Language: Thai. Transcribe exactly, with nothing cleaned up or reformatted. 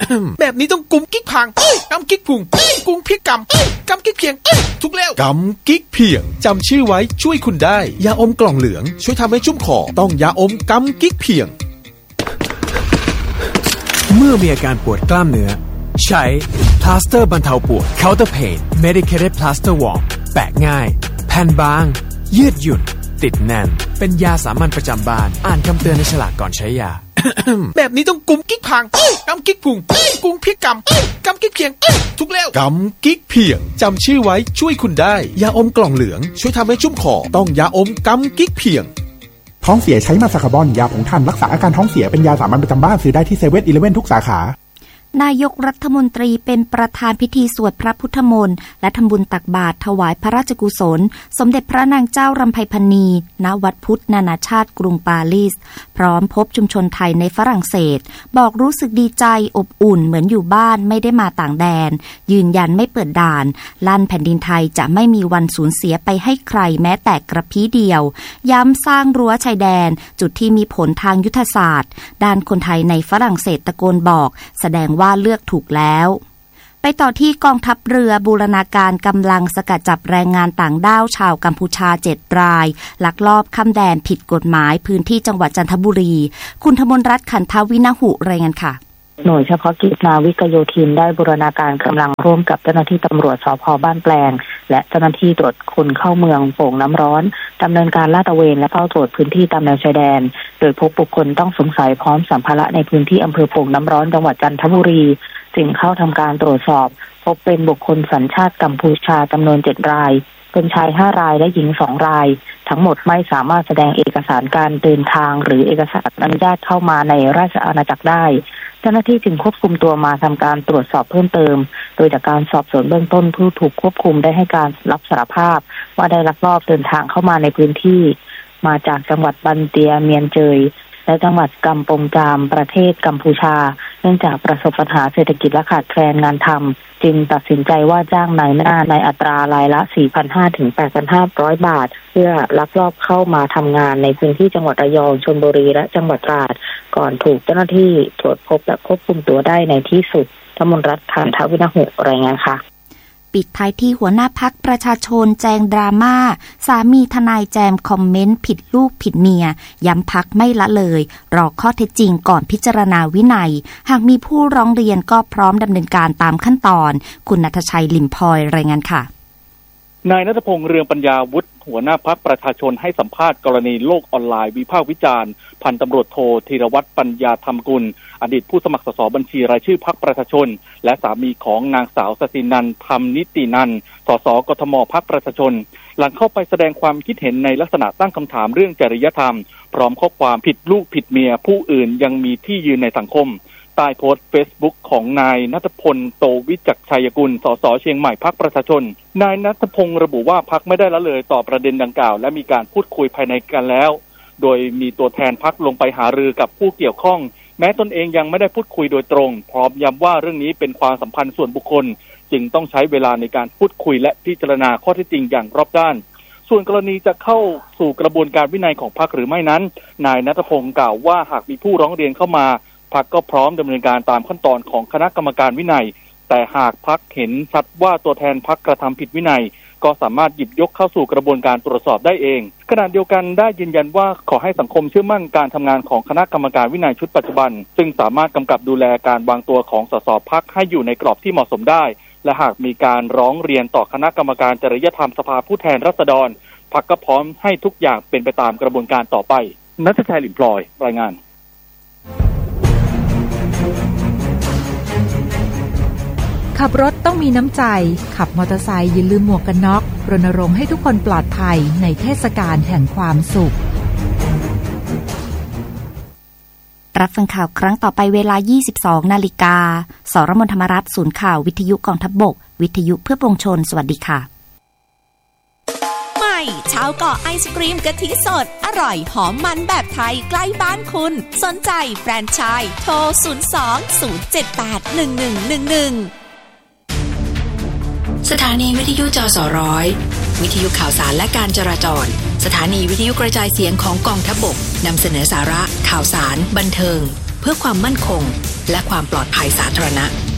แบบนี้ต้องกุมกิ๊กพังกำกิ๊กพุงกุมพริกกำกำกิ๊กเพียงถูกแล้วกำกิ๊กเพียงจำชื่อไว้ช่วยคุณได้ยาอมกล่องเหลืองช่วยทำให้ชุ่มคอต้องยาอมกำกิ๊กเพียงเมื่อมีอาการปวดกล้ามเนื้อใช้พลาสเตอร์บรรเทาปวด Counter Pain Medicated Plaster Warm แปะง่ายแผ่นบางยืดหยุ่นติดแน่นเป็นยาสามัญประจำบ้านอ่านคำเตือนในฉลากก่อนใช้ยาแบบนี้ต้องกุมกิ๊กพังกำกิ๊กพุงกุมพริกกำกำกิ๊กเพียงถูกแล้วกำกิ๊กเพียงจำชื่อไว้ช่วยคุณได้ยาอมกล่องเหลืองช่วยทำให้ชุ่มคอต้องยาอมกำกิ๊กเพียงท้องเสียใช้มาซาคาบอนยาผงทันรักษาอาการท้องเสียเป็นยาสามัญประจำบ้านซื้อได้ที่เซเว่นอีเลฟเว่นทุกสาขานายกรัฐมนตรีเป็นประธานพิธีสวดพระพุทธมนต์และทำบุญตักบาตรถวายพระราชกุศลสมเด็จพระนางเจ้ารำไพพรรณีณวัดพุทธนานาชาติกรุงปารีสพร้อมพบชุมชนไทยในฝรั่งเศสบอกรู้สึกดีใจอบอุ่นเหมือนอยู่บ้านไม่ได้มาต่างแดนยืนยันไม่เปิดด่านลั่นแผ่นดินไทยจะไม่มีวันสูญเสียไปให้ใครแม้แต่กระพี้เดียวย้ำสร้างรั้วชายแดนจุดที่มีผลทางยุทธศาสตร์ด้านคนไทยในฝรั่งเศสตะโกนบอกแสดงว่าเลือกถูกแล้วไปต่อที่กองทัพเรือบูรณาการกำลังสกัดจับแรงงานต่างด้าวชาวกัมพูชาเจ็ดรายลักลอบข้ามแดนผิดกฎหมายพื้นที่จังหวัดจันทบุรีคุณธมนรัตน์ขันทวินหุรายงานค่ะหน่วยเฉพาะกิจนาวิกโยธินได้บูรณาการกำลังร่วมกับเจ้าหน้าที่ตำรวจสภ.บ้านแปลงและเจ้าหน้าที่ตรวจคนเข้าเมืองโป่งน้ำร้อนดำเนินการลาดตระเวนและเฝ้าตรวจพื้นที่ตามแนวชายแดนโดยพบบุคคลต้องสงสัยพร้อมสัมภาระในพื้นที่อำเภอโป่งน้ำร้อนจังหวัดจันทบุรีจึงเข้าทำการตรวจสอบพบเป็นบุคคลสัญชาติกัมพูชาจำนวนเจ็ดรายเป็นชายห้ารายและหญิงสองรายทั้งหมดไม่สามารถแสดงเอกสารการเดินทางหรือเอกสารอนุญาตเข้ามาในราชอาณาจักรได้เจ้าหน้าที่จึงควบคุมตัวมาทำการตรวจสอบเพิ่มเติมโดยจากการสอบสวนเบื้องต้นผู้ถูกควบคุมได้ให้การรับสารภาพว่าได้ลักลอบเดินทางเข้ามาในพื้นที่มาจากจังหวัดบันเตียเมียนเจยและจังหวัดกัมปงจามประเทศกัมพูชาเนื่องจากประสบปัญหาเศรษฐกิจและขาดแคลนงานทำจึงตัดสินใจว่าจ้างนายหน้าในอัตรารายละ สี่พันห้าร้อย ถึง แปดพันห้าร้อย บาทเพื่อลักลอบเข้ามาทำงานในพื้นที่จังหวัดระยองชลบุรีและจังหวัดตราดก่อนถูกเจ้าหน้าที่ตรวจพบและควบคุมตัวได้ในที่สุดธมนรัตน์ขันทวินหุรายงานค่ะปิดท้ายที่หัวหน้าพรรคประชาชนแจงดราม่าสามีทนายแจมคอมเมนต์ผิดลูกผิดเมียย้ำพรรคไม่ละเลยรอข้อเท็จจริงก่อนพิจารณาวินัยหากมีผู้ร้องเรียนก็พร้อมดำเนินการตามขั้นตอนคุณณัฐชัยลิมพลอยรายงานค่ะนายณัฐพงษ์เรืองปัญญาวุฒิหัวหน้าพรรคประชาชนให้สัมภาษณ์กรณีโลกออนไลน์วิพากษ์วิจารณ์พันตำรวจโทธีรวัตรปัญญาธรรมกุลอดีตผู้สมัครสสบัญชีรายชื่อพรรคประชาชนและสามีของนางสาวสศินันท์ธรรมนิตินันท์สสกทมพรรคประชาชนหลังเข้าไปแสดงความคิดเห็นในลักษณะตั้งคำถามเรื่องจริยธรรมพร้อมข้อความผิดลูกผิดเมียผู้อื่นยังมีที่ยืนในสังคมใต้โพสต์ Facebook ของนายณัฐพลโตวิจักรชัยกุลสสเชียงใหม่พรรคประชาชนนายณัฐพงษ์ระบุว่าพรรคไม่ได้ละเลยต่อประเด็นดังกล่าวและมีการพูดคุยภายในกันแล้วโดยมีตัวแทนพรรคลงไปหารือกับผู้เกี่ยวข้องแม้ตนเองยังไม่ได้พูดคุยโดยตรงพร้อมย้ำว่าเรื่องนี้เป็นความสัมพันธ์ส่วนบุคคลจึงต้องใช้เวลาในการพูดคุยและพิจารณาข้อเท็จจริงอย่างรอบด้านส่วนกรณีจะเข้าสู่กระบวนการวินัยของพรรคหรือไม่นั้นนายณัฐพงษ์กล่าวว่าหากมีผู้ร้องเรียนเข้ามาพรรคก็พร้อมดำเนินการตามขั้นตอนของคณะกรรมการวินัยแต่หากพรรคเห็นชัดว่าตัวแทนพรรคกระทำผิดวินัยก็สามารถหยิบยกเข้าสู่กระบวนการตรวจสอบได้เองขณะเดียวกันได้ยืนยันว่าขอให้สังคมเชื่อมั่นการทำงานของคณะกรรมการวินัยชุดปัจจุบันซึ่งสามารถกำกับดูแลการวางตัวของสสพรรคให้อยู่ในกรอบที่เหมาะสมได้และหากมีการร้องเรียนต่อคณะกรรมการจริยธรรมสภาผู้แทนราษฎรพรรคก็พร้อมให้ทุกอย่างเป็นไปตามกระบวนการต่อไปณัฐชัย ลิ่มพลอยรายงานขับรถต้องมีน้ำใจขับมอเตอร์ไซค์อย่าลืมหมวกกันน็อกรณรงค์ให้ทุกคนปลอดภัยในเทศกาลแห่งความสุขรับฟังข่าวครั้งต่อไปเวลา ยี่สิบสองนาฬิกา สรมนธรรมรัฐศูนย์ข่าววิทยุกองทัพบกวิทยุเพื่อปวงชนสวัสดีค่ะใหม่ชาวเกาะไอศกรีมกะทิสดอร่อยหอมมันแบบไทยใกล้บ้านคุณสนใจแฟรนไชส์โทรศูนย์ สอง ศูนย์ เจ็ด แปด หนึ่ง หนึ่ง หนึ่ง หนึ่งสถานีวิทยุจสร้อยวิทยุข่าวสารและการจราจรสถานีวิทยุกระจายเสียงของกองทัพบกนำเสนอสาระข่าวสารบันเทิงเพื่อความมั่นคงและความปลอดภัยสาธารณะ